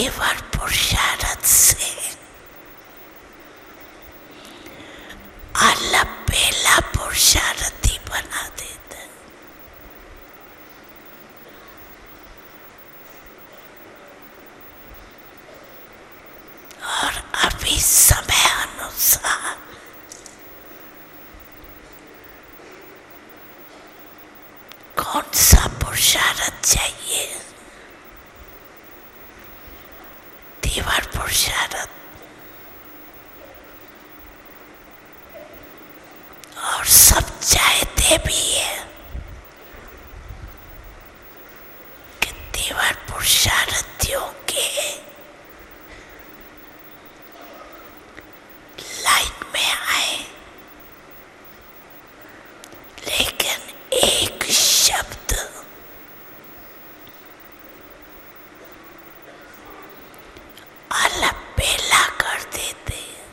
तीव्र पुरुषार्थ से अलबेला पुरुषार्थी बना देते। और अभी समय अनुसार कौन सा पुरुषार्थ चाहिए? तीव्र पुरुषार्थ। और सब चाहते भी है कि तीव्र पुरुषार्थियों के लाइन में आए, लेकिन एक शब्द अलबेला कर देते।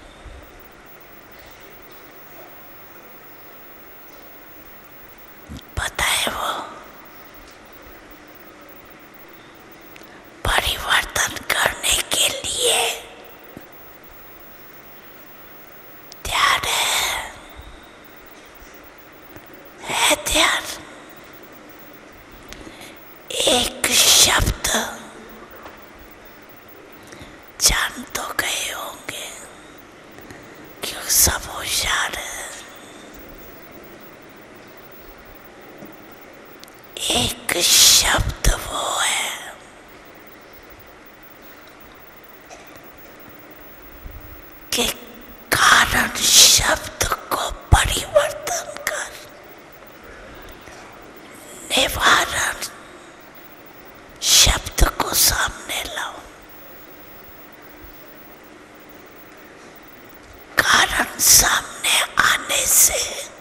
पता है वो परिवर्तन करने के लिए तैयार है तैयार। एक शब्द जान तो गए होंगे क्यों सब होशियार है। एक शब्द वो है कि कारण शब्द को परिवर्तन कर निवारण शब्द को सामने लाओ। कारण सामने आने से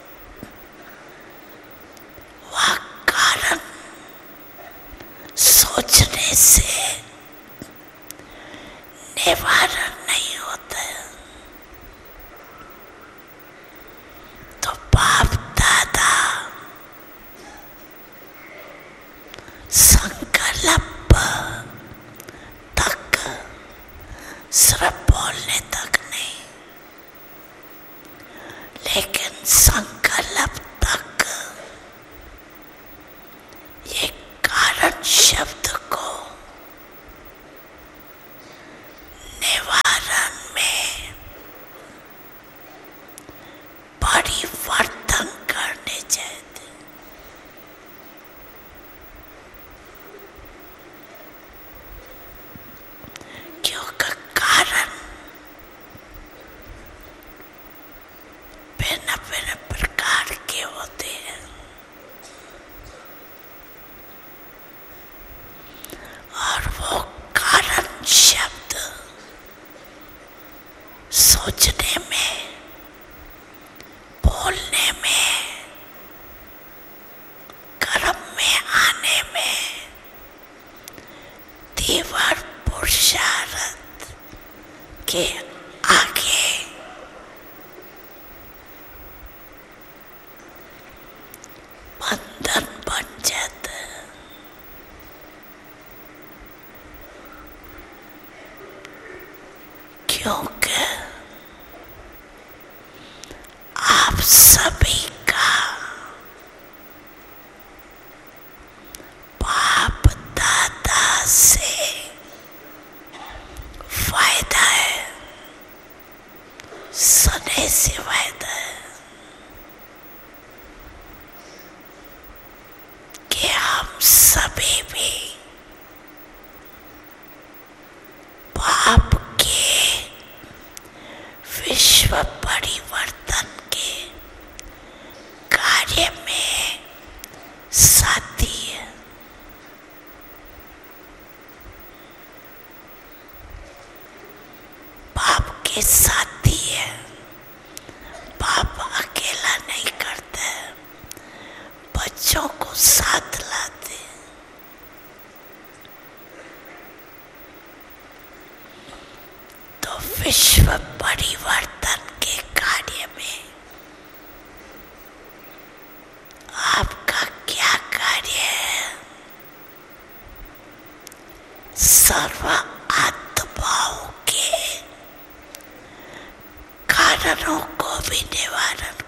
वह कारण सोचने से निवारण नहीं होता है। तो बाप दादा संकल्प तक सिर्फ बोलने तक नहीं, लेकिन संकल्प तक ये कारण शब्द को निवारण में परिवर्तन करने चाहते। क्योंकि कारण भिन्न भिन्न प्रकार के होते हैं और वो कारण शब्द सोचने में, बोलने में, कर्म में आने में तीव्र पुरुषार्थ के आगे बंधन बन जाता है। क्योंकि आप सभी का बाप दादा से फायदा है, सुने से फायदा है कि हम सभी भी बाप के विश्व परिवर्तन के कार्य में साथी है। बाप के साथी है। बाप अकेला नहीं करता, बच्चों को साथ लाते। तो विश्व परिवर्तन के कार्य में आपका क्या कार्य है? सर्व आत्मा भी निवारण